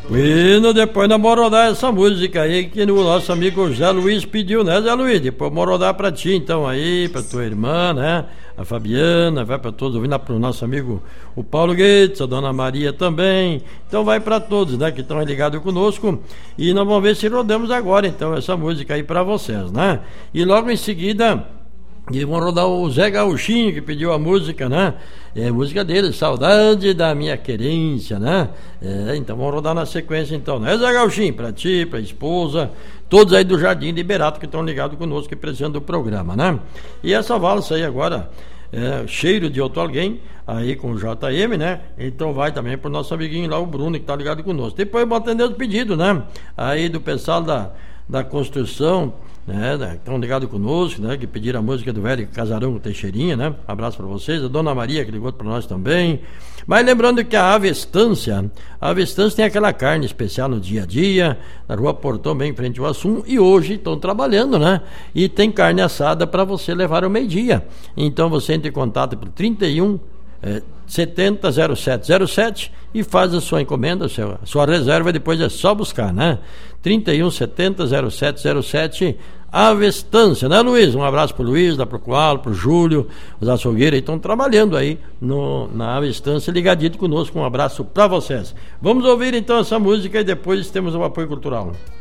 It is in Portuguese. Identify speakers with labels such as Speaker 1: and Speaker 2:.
Speaker 1: Bueno, depois nós vamos rodar essa música aí que o nosso amigo Zé Luiz pediu, né, Zé Luiz? Depois vamos rodar pra ti, então, aí, pra tua irmã, né? A Fabiana, vai pra todos, ouvindo pro nosso amigo o Paulo Guedes, a Dona Maria também. Então vai pra todos, né, que estão ligados conosco. E nós vamos ver se rodamos agora, então, essa música aí pra vocês, né? E logo em seguida, e vamos rodar o Zé Gauchinho, que pediu a música, né? É a música dele, Saudade da Minha Querência, né? Então vamos rodar na sequência, então, né? Zé Gauchinho, pra ti, pra esposa, todos aí do Jardim Liberato que estão ligados conosco e precisando do programa, né? E essa valsa aí agora, Cheiro de Outro Alguém, aí com o JM, né? Então vai também pro nosso amiguinho lá, o Bruno, que tá ligado conosco. Depois eu vou atender os pedidos, né? Aí do pessoal da construção, né, estão ligados conosco, né, que pediram a música do velho Casarão com Teixeirinha, né? Abraço para vocês, a Dona Maria que ligou para nós também. Mas lembrando que a Avestância tem aquela carne especial no dia a dia, na Rua Portão, bem em frente ao Assum, e hoje estão trabalhando, né? E tem carne assada para você levar ao meio-dia. Então você entra em contato por 31 70 0707 e faz a sua encomenda, a sua reserva, depois é só buscar, né? 31 70 0707 Avestância, né, Luiz? Um abraço pro Luiz, da Procual, pro Júlio, os açougueiros estão trabalhando aí na Avestância, ligadinho conosco, um abraço para vocês. Vamos ouvir então essa música e depois temos o apoio cultural.